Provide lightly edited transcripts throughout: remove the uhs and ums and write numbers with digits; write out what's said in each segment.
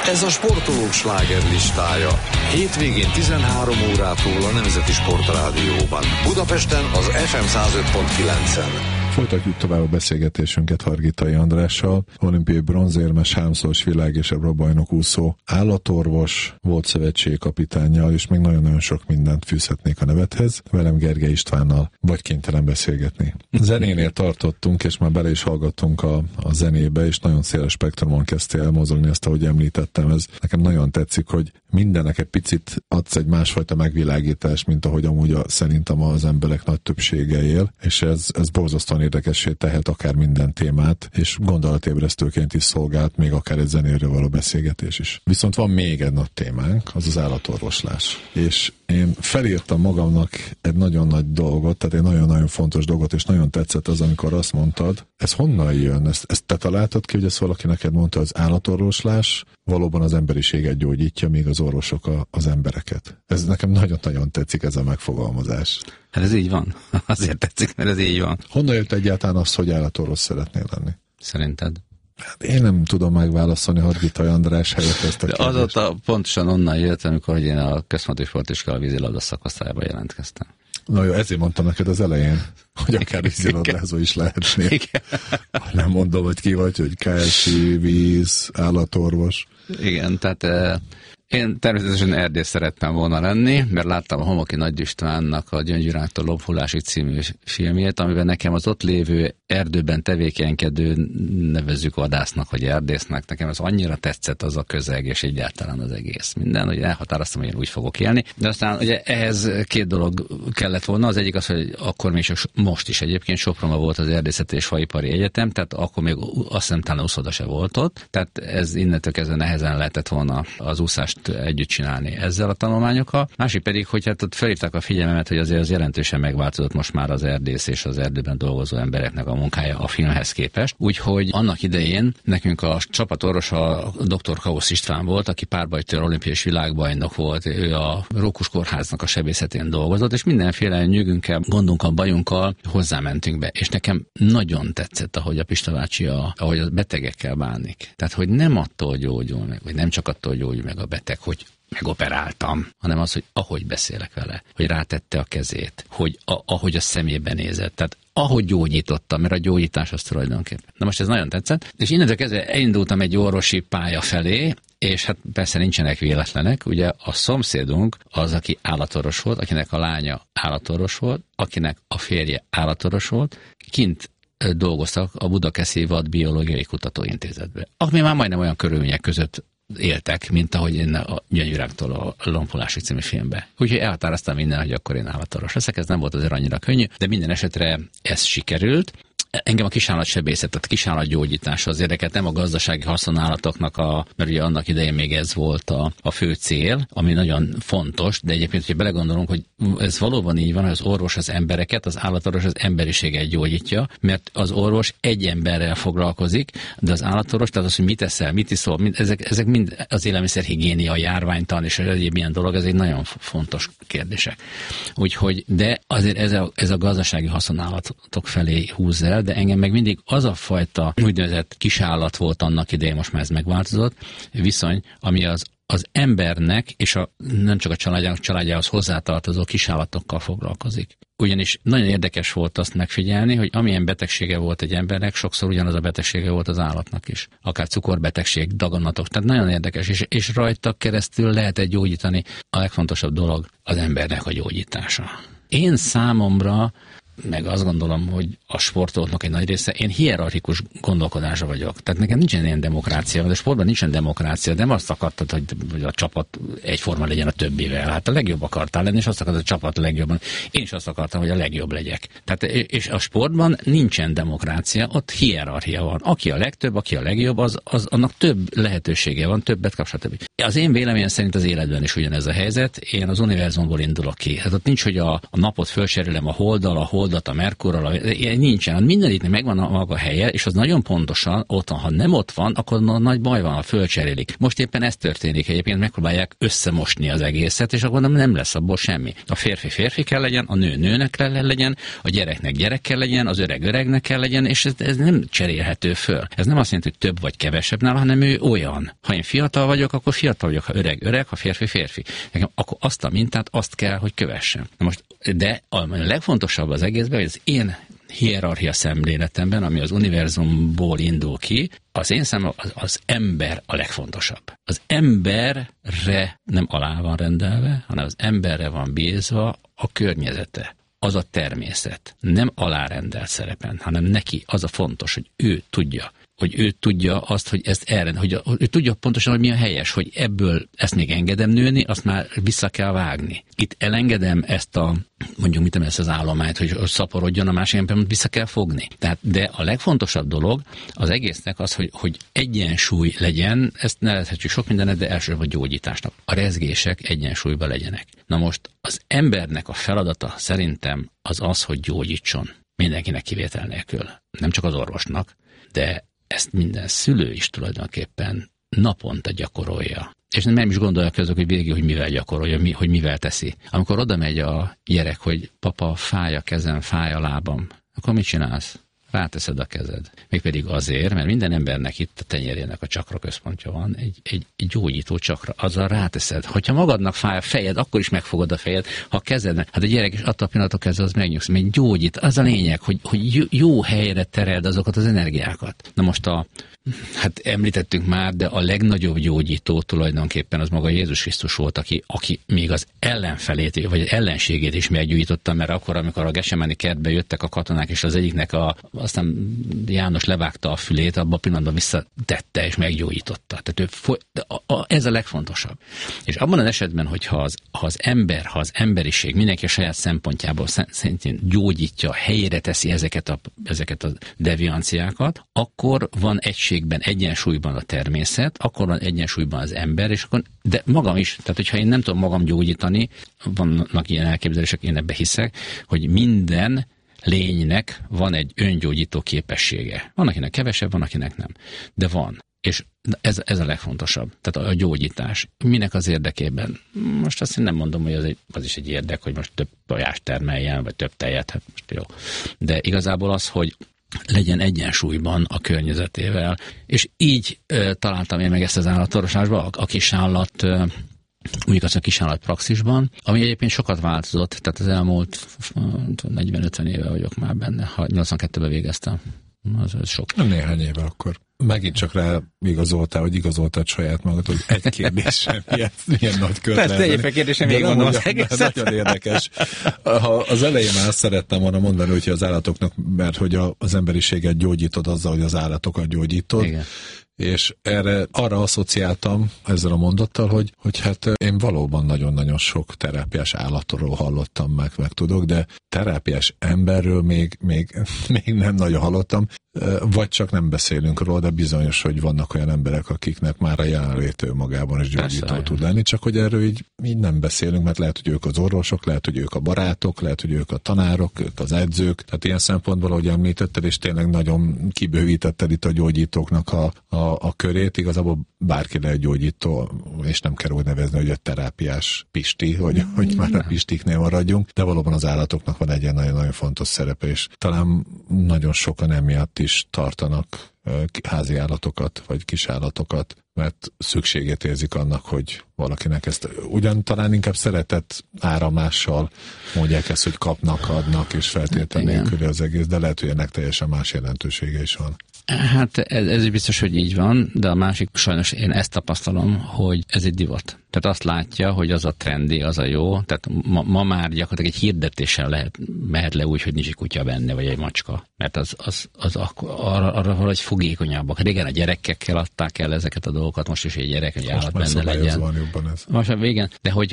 Ez a sportolók slágerlistája. Hétvégén 13 órától a Nemzeti Sportrádióban. Budapesten az FM 105.9-en. Folytatjuk tovább a beszélgetésünket Hargitai Andrással, olimpiai bronzérmes, háromszoros világ- és Európa-bajnok úszó, állatorvos, volt szövetségkapitánnyal, és még nagyon-nagyon sok mindent fűzhetnék a nevethez. Velem Gergely Istvánnal vagy kénytelen beszélgetni. Zenénél tartottunk, és már bele is hallgattunk a zenébe, és nagyon széles spektrumon kezdtél elmozogni, ezt, ahogy említettem. Ez nekem nagyon tetszik, hogy mindennek egy picit adsz egy másfajta megvilágítást, mint ahogy amúgy szerintem az emberek nagy többsége él, és ez borzasztóan érdekessé tehet akár minden témát, és gondolatébresztőként is szolgált, még akár egy zenéről való beszélgetés is. Viszont van még egy nagy témánk, az az állatorvoslás. És én felírtam magamnak egy nagyon nagy dolgot, tehát egy nagyon-nagyon fontos dolgot, és nagyon tetszett az, amikor azt mondtad, ez honnan jön? Ezt te találtad ki, hogy ezt valaki neked mondta, az állatorvoslás valóban az emberiséget gyógyítja, még az orvosok az embereket. Ez nekem nagyon-nagyon tetszik, ez a megfogalmazás. Hát ez így van. Azért tetszik, mert ez így van. Honnan jött egyáltalán az, hogy állatorvos szeretnél lenni? Szerinted? Hát én nem tudom megválaszolni Hargitai András helyett ezt a kérdést. Azóta pontosan onnan jött, amikor én a Központi Sportiskola vízilabda szakaszába jelentkeztem. Na jó, ezért mondtam neked az elején, hogy akár vízilabdázó is lehetnél. Nem mondom, hogy ki vagy, hogy KSI, víz, állatorvos. Igen, tehát én természetesen erdész szerettem volna lenni, mert láttam a Homoki Nagy Istvánnak a Gyöngyvirágtól Lobbhullásig című filmjét, amiben nekem az ott lévő erdőben tevékenykedő, nevezzük vadásznak vagy erdésznek, nekem ez annyira tetszett az a közeg, és egyáltalán az egész minden, hogy elhatároztam, hogy én úgy fogok élni. De aztán ugye ehhez két dolog kellett volna. Az egyik az, hogy akkor még most is egyébként Sopronban volt az Erdészeti és Faipari Egyetem, tehát akkor még azt hiszem talán úszoda se volt ott, tehát ez innentől kezdve nehezen lehetett volna az úszást együtt csinálni ezzel a tanulmányokkal. Másik pedig, hogy hát ott felhívták a figyelmemet, hogy azért az jelentősen megváltozott most már az erdész és az erdőben dolgozó embereknek a munkája a filmhez képest. Úgyhogy annak idején nekünk a csapatorvosa a dr. Kausz István volt, aki párbajtőr olimpiai világbajnok volt, ő a Rókus Kórháznak a sebészetén dolgozott, és mindenféle nyűgünkkel, gondunkkal, bajunkkal hozzámentünk be. És nekem nagyon tetszett, ahogy a Pista bácsi ahogy a betegekkel bánik. Tehát, hogy nem attól gyógyul meg, vagy nem csak attól gyógyul meg a beteg, hogy megoperáltam, hanem az, hogy ahogy beszélek vele, hogy rátette a kezét, hogy ahogy a szemébe nézett, tehát ahogy gyógyítottam, mert a gyógyítás az tulajdonképpen. Na most ez nagyon tetszett, és innentől kezdve elindultam egy orvosi pálya felé, és hát persze nincsenek véletlenek, ugye a szomszédunk az, aki állatorvos volt, akinek a lánya állatorvos volt, akinek a férje állatorvos volt, kint dolgoztak a Budakeszi Vadbiológiai Kutatóintézetben, ami már majdnem olyan körülmények között éltek, mint ahogy én a Gyöngyvirágtól a Lombhullásig című filmbe. Úgyhogy elhatároztam minden, hogy akkor én állatorvos leszek, ez nem volt azért annyira könnyű, de minden esetre ez sikerült. Engem a kisállatsebészet, tehát kisállatgyógyítás az érdekelt, nem a gazdasági haszonállatoknak, mert ugye annak idején még ez volt a fő cél, ami nagyon fontos, de egyébként, hogyha belegondolunk, hogy ez valóban így van, hogy az orvos az embereket, az állatorvos az emberiséget gyógyítja, mert az orvos egy emberrel foglalkozik, de az állatorvos, tehát az, hogy mit eszel, mit iszol, ezek mind az élelmiszerhigiénia, a járványtan és egyéb ilyen dolog, ez egy nagyon fontos kérdések. Úgyhogy, de azért ez a gazdasági haszonállatok felé húz el, de engem meg mindig az a fajta úgynevezett kisállat volt annak idején, most már ez megváltozott, viszony, ami az embernek és nem csak a családjához hozzátartozó kisállatokkal foglalkozik. Ugyanis nagyon érdekes volt azt megfigyelni, hogy amilyen betegsége volt egy embernek, sokszor ugyanaz a betegsége volt az állatnak is. Akár cukorbetegség, daganatok, tehát nagyon érdekes, és rajta keresztül lehet gyógyítani. A legfontosabb dolog az embernek a gyógyítása. Én számomra meg azt gondolom, hogy a sportolóknak egy nagy része, én hierarchikus gondolkodásra vagyok. Tehát nekem nincsen ilyen demokrácia, de a sportban nincsen demokrácia, de nem azt akartad, hogy a csapat egyforma legyen a többivel. Hát a legjobb akartál lenni, és azt akartad, hogy a csapat legjobban. Én is azt akartam, hogy a legjobb legyek. Tehát, és a sportban nincsen demokrácia, ott hierarchia van. Aki a legtöbb, aki a legjobb, annak több lehetősége van, többet kap, stb. Az én véleményem szerint az életben is ugyanez a helyzet. Én az univerzumból indulok ki. Hát ott nincs, hogy a napot fölserülem a holddal, Holdat a Merkurral, nincsen. Mindeniknek megvan a maga helye, és az nagyon pontosan ott van. Ha nem ott van, akkor nagy baj van, ha fölcserélik. Most éppen ez történik egyébként, megpróbálják összemosni az egészet, és akkor nem lesz abból semmi. A férfi kell legyen, a nő nőnek kell legyen, a gyereknek gyerek kell legyen, az öreg öregnek kell legyen, és ez nem cserélhető föl. Ez nem azt jelenti, hogy több vagy kevesebb nála, hanem ő olyan. Ha én fiatal vagyok, akkor fiatal vagyok, ha öreg, ha férfi. Nekem akkor azt a mintát azt kell, hogy kövessem. Most, de a legfontosabb az egészben, hogy az én hierarchia szemléletemben, ami az univerzumból indul ki, az én számomra az ember a legfontosabb. Az emberre nem alá van rendelve, hanem az emberre van bízva a környezete. Az a természet. Nem alárendelt szerepen, hanem neki az a fontos, hogy ő tudja azt, hogy ezt hogy ő tudja pontosan, hogy mi a helyes, hogy ebből ezt még engedem nőni, azt már vissza kell vágni. Itt elengedem ezt ezt az állományt, hogy szaporodjon, a másik embert vissza kell fogni. Tehát, de a legfontosabb dolog az egésznek az, hogy egyensúly legyen, ezt nevezhetjük sok mindenet, de elsősorban gyógyításnak. A rezgések egyensúlyban legyenek. Na most az embernek a feladata szerintem az, hogy gyógyítson. Mindenkinek kivétel nélkül. Nem csak az orvosnak, de ezt minden szülő is tulajdonképpen naponta gyakorolja. És nem is gondolja közök, hogy végig, hogy mivel gyakorolja, hogy mivel teszi. Amikor oda megy a gyerek, hogy papa, fáj a kezem, fáj a lábam, akkor mit csinálsz? Ráteszed a kezed. Mégpedig azért, mert minden embernek itt a tenyerének a csakra központja van, egy gyógyító csakra, azzal ráteszed. Hogyha magadnak fáj a fejed, akkor is megfogod a fejed, ha a kezednek, hát a gyerek is attól a pillanattól kezdve az megnyugsz, mert gyógyít. Az a lényeg, hogy jó helyre tereld azokat az energiákat. Na most említettünk már, de a legnagyobb gyógyító tulajdonképpen az maga Jézus Krisztus volt, aki még az ellenfelét, vagy az ellenségét is meggyógyította, mert akkor, amikor a Getsemani kertbe jöttek a katonák, és az egyiknek aztán János levágta a fülét, abban a pillanatban visszatette és meggyógyította. Tehát ez a legfontosabb. És abban az esetben, hogyha az emberiség mindenki a saját szempontjából szintén gyógyítja, helyére teszi ezeket a devianciákat, akkor van egységben, egyensúlyban a természet, akkor van egyensúlyban az ember, és akkor, de magam is, tehát hogyha én nem tudom magam gyógyítani, vannak ilyen elképzelések, én ebbe hiszek, hogy minden lénynek van egy öngyógyító képessége. Van, akinek kevesebb, van, akinek nem. De van. És ez a legfontosabb. Tehát a gyógyítás. Minek az érdekében? Most azt én nem mondom, hogy az is egy érdek, hogy most több tojást termeljen, vagy több tejet, hát most jó. De igazából az, hogy legyen egyensúlyban a környezetével. És így találtam én meg ezt az állatorvoslásban, a kisállat, mondjuk azt a kisállat praxisban, ami egyébként sokat változott, tehát az elmúlt 40-50 éve vagyok már benne, 82-ben végeztem. Az sok. Néhány éve akkor. Megint csak rá igazoltad saját magad, hogy egy kérdésem, milyen nagy kört lehet. Persze, egyébként kérdésem még mondom az egészet. Nagyon érdekes. Az elején már szerettem volna mondani, hogy az állatoknak, mert hogy az emberiséget gyógyítod azzal, hogy az állatokat gyógyítod. Igen. És arra asszociáltam ezzel a mondattal, hogy hát én valóban nagyon-nagyon sok terápiás állatról hallottam meg tudok, de terápiás emberről még nem nagyon hallottam, vagy csak nem beszélünk róla, de bizonyos, hogy vannak olyan emberek, akiknek már a jelenlétő magában is gyógyító tud lenni, csak hogy erről így nem beszélünk, mert lehet, hogy ők az orvosok, lehet, hogy ők a barátok, lehet, hogy ők a tanárok, ők az edzők, tehát ilyen szempontból, ahogy említetted, és tényleg nagyon kibővítetted itt a gyógyítóknak a körét, igazából bárki lehet gyógyító, és nem kell úgy nevezni, hogy a terápiás Pisti, hogy már a Pistiknél maradjunk, de valóban az állatoknak van egy ilyen nagyon-nagyon fontos szerepe, és talán nagyon sokan emiatt is tartanak házi állatokat, vagy kisállatokat, mert szükségét érzik annak, hogy valakinek ezt ugyan talán inkább szeretett áramással mondják ezt, hogy kapnak, adnak, és feltétlenül nélküli az egész, de lehet, hogy ennek teljesen más jelentősége is van. Hát ez is biztos, hogy így van, de a másik, sajnos én ezt tapasztalom, hogy ez egy divat. Tehát azt látja, hogy az a trendi, az a jó, tehát ma már gyakorlatilag egy hirdetéssel mehet le úgy, hogy nincs egy kutya benne, vagy egy macska, mert arra valahogy fogékonyabbak. Régen a gyerekekkel adták el ezeket a dolgokat, most is egy gyerek, egy állat benne legyen. Van jobban ez. Most már végén,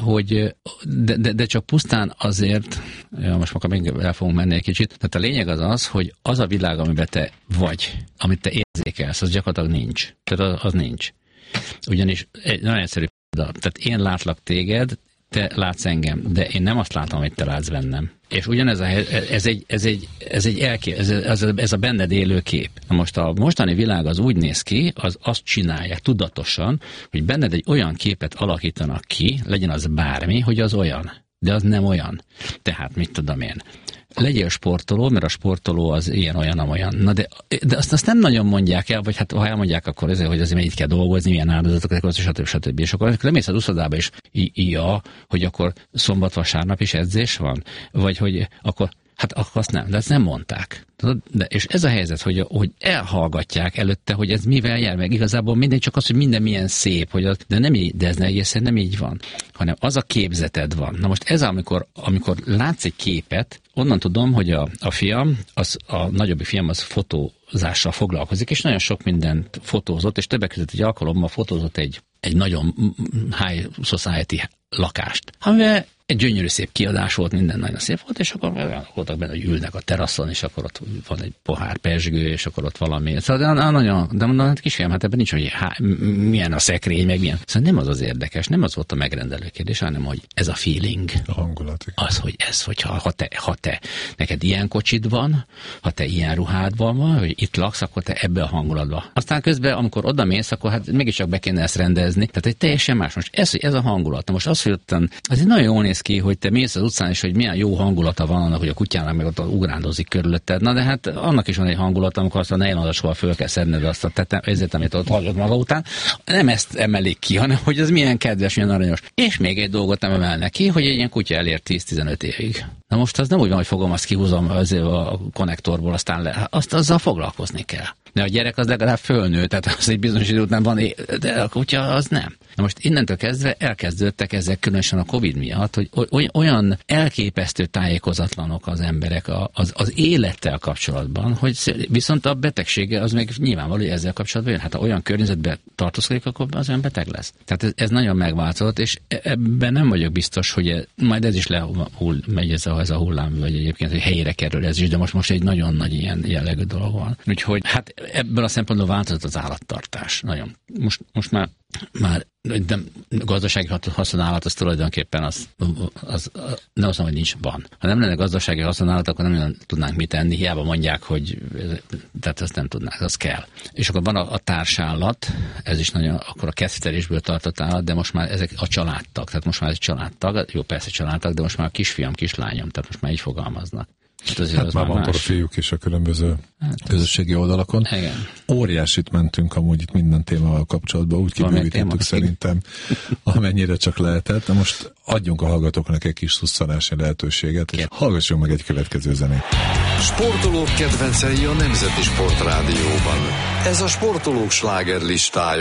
de csak pusztán azért, most akkor még el fogunk menni egy kicsit, tehát a lényeg az, hogy az a világ, amiben te vagy, amit te érzékelsz, az gyakorlatilag nincs. Tehát az nincs. Ugyanis egy nagyon egyszerű példa. Tehát én látlak téged, te látsz engem, de én nem azt látom, hogy te látsz bennem. És ugyanez ez a benned élő kép. Na most a mostani világ az úgy néz ki, az azt csinálja tudatosan, hogy benned egy olyan képet alakítanak ki, legyen az bármi, hogy az olyan. De az nem olyan. Tehát mit tudom én. Legyél sportoló, mert a sportoló az ilyen, olyan, amolyan. Na de azt nem nagyon mondják el, vagy hát ha elmondják, akkor ezért, hogy azért így kell dolgozni, milyen áldozatokat, stb. És akkor lemész az uszodába, és hogy akkor szombat-vasárnap is edzés van? Vagy hogy akkor azt nem, de ezt nem mondták. És ez a helyzet, hogy elhallgatják előtte, hogy ez mivel jár meg. Igazából mindegy, csak az, hogy minden milyen szép, de ez egészen nem így van, hanem az a képzeted van. Na most ez, amikor látsz egy képet, onnan tudom, hogy a fiam, a nagyobbik fiam az fotózással foglalkozik, és nagyon sok mindent fotózott, és többek között egy alkalommal fotózott egy nagyon high society lakást, amivel egy gyönyörű szép kiadás volt, minden nagyon szép volt, és akkor voltak benne, hogy ülnek a teraszon, és akkor ott van egy pohár pezsgő, és akkor ott valami. Szóval de mondom, kisfiam, hát ebben nincs, hogy milyen a szekrény, meg milyen. Szóval nem az az érdekes, nem az volt a megrendelő kérdés, hanem hogy ez a feeling. A hangulat. Az, hogy ez, hogyha ha te neked ilyen kocsid van, ha te ilyen ruhádban van, hogy itt laksz, akkor te ebbe a hangulatba. Aztán közben, amikor oda mész, akkor hát mégiscsak be kéne ezt rendezni. Tehát egy teljesen más. Most ez a hangulat. Na most az, hogy az nagyon jól néz ki, hogy te mész az utcán, és hogy milyen jó hangulata van annak, hogy a kutyának meg ott ugrándozik körülötted. Na de hát annak is van egy hangulat, amikor azt a nejlonadasokkal föl kell szedned azt a ezért, amit ott hagyod maga után. Nem ezt emelik ki, hanem hogy az milyen kedves, milyen aranyos. És még egy dolgot nem emelnek ki, hogy egy ilyen kutya elér 10-15 évig. Na most az nem úgy van, hogy fogom, azt kihúzom a konnektorból, aztán azzal foglalkozni kell. De a gyerek az legalább fölnő, tehát az egy bizonyos idő után van, de a kutya az nem. Na most innentől kezdve elkezdődtek ezek, különösen a Covid miatt, hogy olyan elképesztő tájékozatlanok az emberek az élettel kapcsolatban, hogy viszont a betegsége az meg nyilvánvaló, hogy ezzel kapcsolatban jön. Hát ha olyan környezetben tartózkodik, akkor az olyan beteg lesz. Tehát ez nagyon megváltozott, és ebben nem vagyok biztos, hogy majd ez is megy ez a hullám, vagy egyébként, hogy helyére kerül ez is, de most egy nagyon nagy ilyen jellegű dolog van. Úgyhogy hát ebből a szempontból változott az állattartás. Nagyon. Most már de gazdasági haszonállat az tulajdonképpen az nem azt mondom, hogy nincs, van. Ha nem lenne gazdasági haszonállat, akkor nem tudnánk mit tenni, hiába mondják, hogy tehát azt nem tudnánk, az kell. És akkor van a társállat, ez is nagyon, akkor a kettelésből tartott állat, de most már ezek a családtag, tehát most már ez egy családtag, jó persze családtag, de most már a kisfiam, kislányom, tehát most már így fogalmaznak. Hát már van profiuk is a különböző közösségi oldalakon. Igen. Óriásit mentünk amúgy itt minden témával kapcsolatban, úgy kibővítettük szerintem, amennyire csak lehetett. De most adjunk a hallgatóknak egy kis szusszanási lehetőséget, és hallgassunk meg egy következő zenét. Sportolók kedvencei a Nemzeti Sportrádióban. Ez a sportolók slágerlistája.